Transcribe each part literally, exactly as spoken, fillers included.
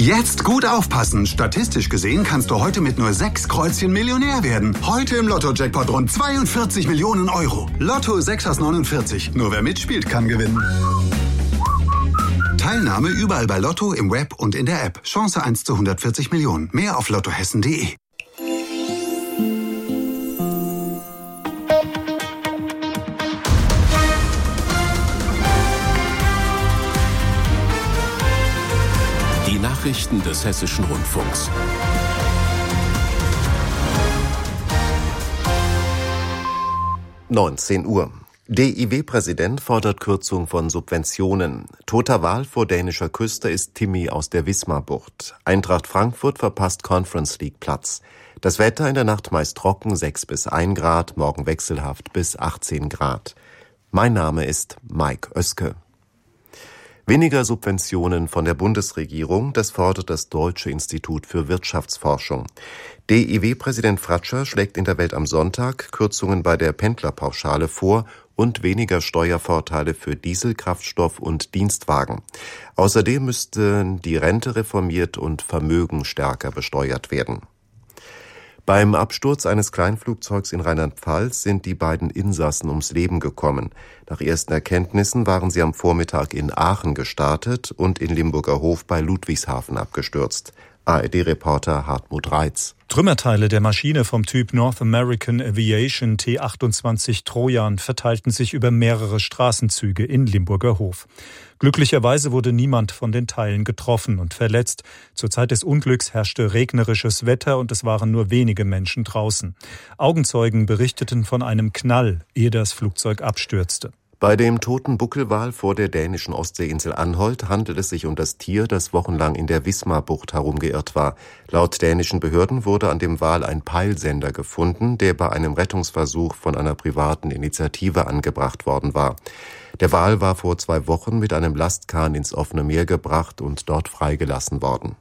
Jetzt gut aufpassen. Statistisch gesehen kannst du heute mit nur sechs Kreuzchen Millionär werden. Heute im Lotto-Jackpot rund zweiundvierzig Millionen Euro. Lotto sechs aus neunundvierzig. Nur wer mitspielt, kann gewinnen. Teilnahme überall bei Lotto, im Web und in der App. Chance eins zu hundertvierzig Millionen. Mehr auf lottohessen punkt de. Die Nachrichten des Hessischen Rundfunks. neunzehn Uhr. D I W-Präsident fordert Kürzung von Subventionen. Toter Wal vor dänischer Küste ist Timmy aus der Wismarbucht. Eintracht Frankfurt verpasst Conference League Platz. Das Wetter in der Nacht meist trocken, sechs bis ein Grad, morgen wechselhaft bis achtzehn Grad. Mein Name ist Mike Oeske. Weniger Subventionen von der Bundesregierung, das fordert das Deutsche Institut für Wirtschaftsforschung. D I W-Präsident Fratscher schlägt in der Welt am Sonntag Kürzungen bei der Pendlerpauschale vor und weniger Steuervorteile für Diesel, Kraftstoff und Dienstwagen. Außerdem müssten die Rente reformiert und Vermögen stärker besteuert werden. Beim Absturz eines Kleinflugzeugs in Rheinland-Pfalz sind die beiden Insassen ums Leben gekommen. Nach ersten Erkenntnissen waren sie am Vormittag in Aachen gestartet und in Limburger Hof bei Ludwigshafen abgestürzt. A R D-Reporter Hartmut Reitz. Trümmerteile der Maschine vom Typ North American Aviation T achtundzwanzig Trojan verteilten sich über mehrere Straßenzüge in Limburger Hof. Glücklicherweise wurde niemand von den Teilen getroffen und verletzt. Zur Zeit des Unglücks herrschte regnerisches Wetter und es waren nur wenige Menschen draußen. Augenzeugen berichteten von einem Knall, ehe das Flugzeug abstürzte. Bei dem toten Buckelwal vor der dänischen Ostseeinsel Anholt handelt es sich um das Tier, das wochenlang in der Wismarbucht herumgeirrt war. Laut dänischen Behörden wurde an dem Wal ein Peilsender gefunden, der bei einem Rettungsversuch von einer privaten Initiative angebracht worden war. Der Wal war vor zwei Wochen mit einem Lastkahn ins offene Meer gebracht und dort freigelassen worden.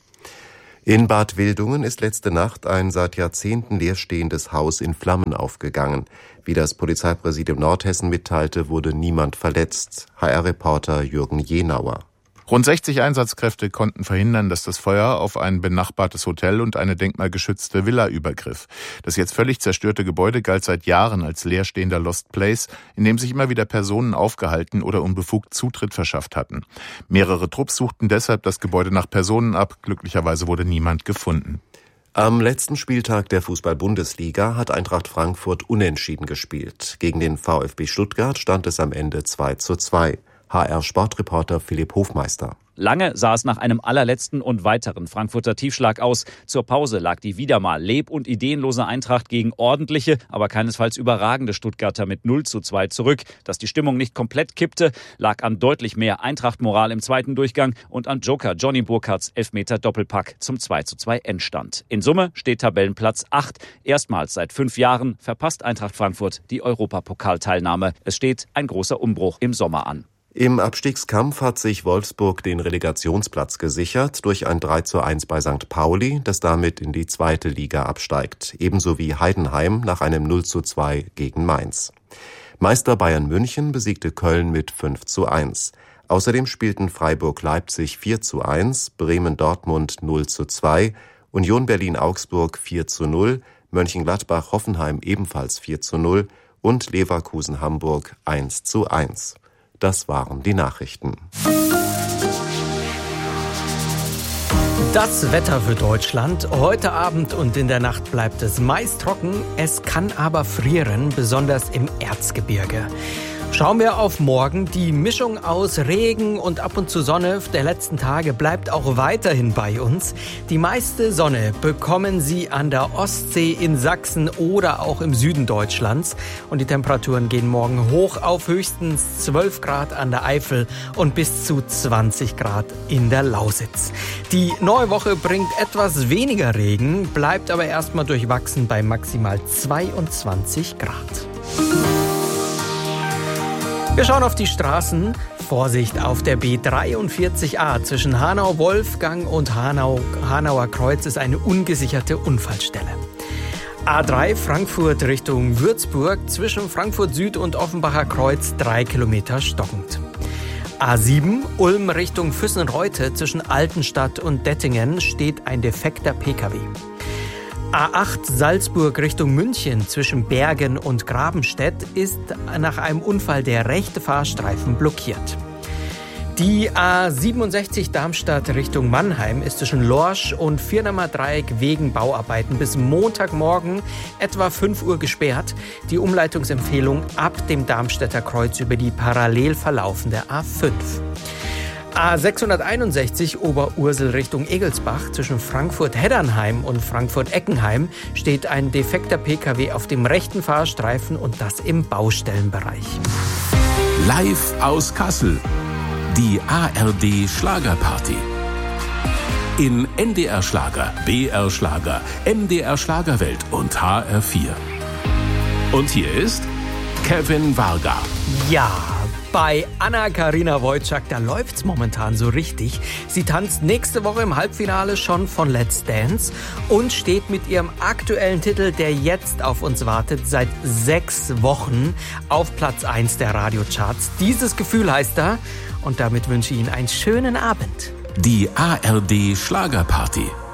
In Bad Wildungen ist letzte Nacht ein seit Jahrzehnten leerstehendes Haus in Flammen aufgegangen. Wie das Polizeipräsidium Nordhessen mitteilte, wurde niemand verletzt. H R-Reporter Jürgen Jenauer. Rund sechzig Einsatzkräfte konnten verhindern, dass das Feuer auf ein benachbartes Hotel und eine denkmalgeschützte Villa übergriff. Das jetzt völlig zerstörte Gebäude galt seit Jahren als leerstehender Lost Place, in dem sich immer wieder Personen aufgehalten oder unbefugt Zutritt verschafft hatten. Mehrere Trupps suchten deshalb das Gebäude nach Personen ab. Glücklicherweise wurde niemand gefunden. Am letzten Spieltag der Fußball-Bundesliga hat Eintracht Frankfurt unentschieden gespielt. Gegen den VfB Stuttgart stand es am Ende zwei zu zwei. H R-Sportreporter Philipp Hofmeister. Lange sah es nach einem allerletzten und weiteren Frankfurter Tiefschlag aus. Zur Pause lag die wieder mal leb- und ideenlose Eintracht gegen ordentliche, aber keinesfalls überragende Stuttgarter mit null zu zwei zurück. Dass die Stimmung nicht komplett kippte, lag an deutlich mehr Eintracht-Moral im zweiten Durchgang und an Joker Johnny Burkhards Elfmeter-Doppelpack zum zwei zu zwei Endstand. In Summe steht Tabellenplatz acht. Erstmals seit fünf Jahren verpasst Eintracht Frankfurt die Europapokalteilnahme. Es steht ein großer Umbruch im Sommer an. Im Abstiegskampf hat sich Wolfsburg den Relegationsplatz gesichert durch ein drei zu eins bei Sankt Pauli, das damit in die zweite Liga absteigt, ebenso wie Heidenheim nach einem null zu zwei gegen Mainz. Meister Bayern München besiegte Köln mit fünf zu eins. Außerdem spielten Freiburg-Leipzig vier zu eins, Bremen-Dortmund null zu zwei, Union Berlin-Augsburg vier zu null, Mönchengladbach-Hoffenheim ebenfalls vier zu null und Leverkusen-Hamburg eins zu eins. Das waren die Nachrichten. Das Wetter für Deutschland. Heute Abend und in der Nacht bleibt es meist trocken. Es kann aber frieren, besonders im Erzgebirge. Schauen wir auf morgen. Die Mischung aus Regen und ab und zu Sonne der letzten Tage bleibt auch weiterhin bei uns. Die meiste Sonne bekommen Sie an der Ostsee, in Sachsen oder auch im Süden Deutschlands. Und die Temperaturen gehen morgen hoch auf höchstens zwölf Grad an der Eifel und bis zu zwanzig Grad in der Lausitz. Die neue Woche bringt etwas weniger Regen, bleibt aber erstmal durchwachsen bei maximal zweiundzwanzig Grad. Wir schauen auf die Straßen. Vorsicht auf der B dreiundvierzig A zwischen Hanau-Wolfgang und Hanau, Hanauer Kreuz ist eine ungesicherte Unfallstelle. A drei Frankfurt Richtung Würzburg zwischen Frankfurt Süd und Offenbacher Kreuz drei Kilometer stockend. A sieben, Ulm Richtung Füssen-Reute zwischen Altenstadt und Dettingen steht ein defekter Pkw. A acht Salzburg Richtung München zwischen Bergen und Grabenstedt ist nach einem Unfall der rechte Fahrstreifen blockiert. Die A siebenundsechzig Darmstadt Richtung Mannheim ist zwischen Lorsch und Viernamer Dreieck wegen Bauarbeiten bis Montagmorgen etwa fünf Uhr gesperrt. Die Umleitungsempfehlung ab dem Darmstädter Kreuz über die parallel verlaufende A fünf. A sechshunderteinundsechzig Oberursel Richtung Egelsbach zwischen Frankfurt-Heddernheim und Frankfurt-Eckenheim steht ein defekter Pkw auf dem rechten Fahrstreifen und das im Baustellenbereich. Live aus Kassel. Die A R D Schlagerparty. In N D R Schlager, B R Schlager, M D R Schlagerwelt und H R vier. Und hier ist Kevin Varga. Ja, bei Anna-Karina Wojcik, da läuft's momentan so richtig. Sie tanzt nächste Woche im Halbfinale schon von Let's Dance und steht mit ihrem aktuellen Titel, der jetzt auf uns wartet, seit sechs Wochen auf Platz eins der Radiocharts. Dieses Gefühl heißt da. Und damit wünsche ich Ihnen einen schönen Abend. Die A R D Schlagerparty.